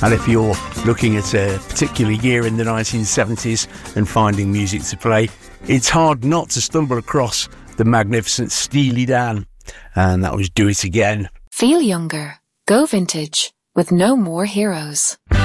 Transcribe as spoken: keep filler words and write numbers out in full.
And if you're looking at a particular year in the nineteen seventies and finding music to play, it's hard not to stumble across the magnificent Steely Dan. And that was Do It Again. Feel younger. Go vintage with No More Heroes.